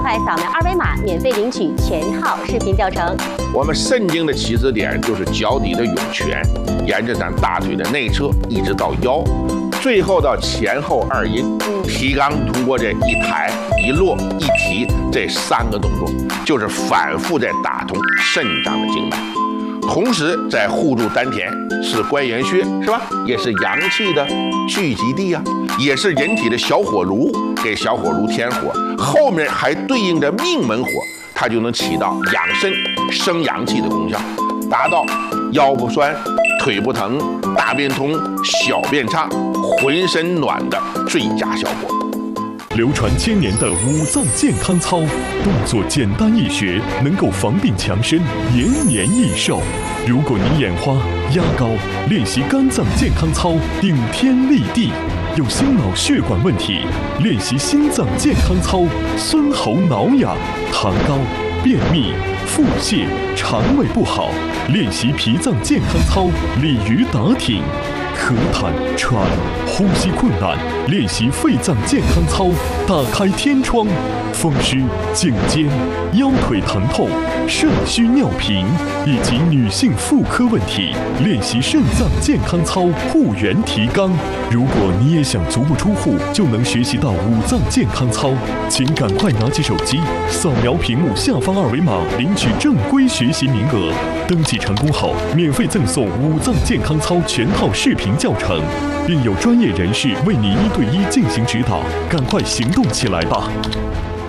快扫描二维码，免费领取全套视频教程。 我们肾经的起始点就是脚底的涌泉，沿着咱大腿的内侧一直到腰，最后到前后二阴。提肛通过这一抬、一落、一提这3个动作，就是反复在打通肾脏的经脉。同时在护住丹田，是关元穴，是吧？也是阳气的聚集地啊，也是人体的小火炉，给小火炉添火。后面还对应着命门火，它就能起到养肾、生阳气的功效，达到腰不酸、腿不疼、大便通、小便畅、浑身暖的最佳效果。 流传1000年的五脏健康操，动作简单易学，能够防病强身，延年益寿。如果你眼花、压高，练习肝脏健康操，顶天立地；有心脑血管问题，练习心脏健康操，酸喉挠痒；痰高、便秘、腹泻、肠胃不好，练习脾脏健康操，鲤鱼打挺；咳痰、喘、呼吸困难，练习肺脏健康操，打开天窗；风湿、颈肩、腰腿疼痛、肾虚尿频以及女性妇科问题，练习肾脏健康操，护元提肛。如果你也想足不出户就能学习到五脏健康操，请赶快拿起手机，扫描屏幕下方二维码，领取正规学习名额。登记成功后，免费赠送五脏健康操全套视频教程，并有专业人士为你1对1进行指导。赶快行动起来吧！